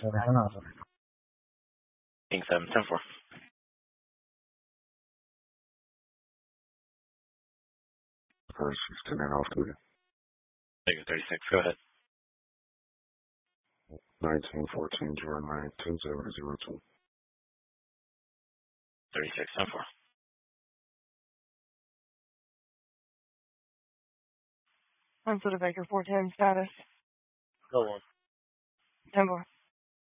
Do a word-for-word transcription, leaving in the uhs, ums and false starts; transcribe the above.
King seven ten four. thirty-six, ten and off duty. Negative thirty-six, go ahead. nineteen fourteen zero nine two zero zero two. thirty-six ten four. Minnesota Baker four ten status. Go on. ten four.